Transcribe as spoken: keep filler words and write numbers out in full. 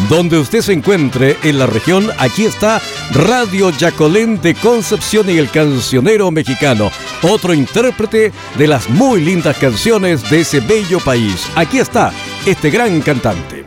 Donde usted se encuentre en la región, aquí está Radio Yacolén de Concepción y el Cancionero Mexicano, otro intérprete de las muy lindas canciones de ese bello país. Aquí está este gran cantante.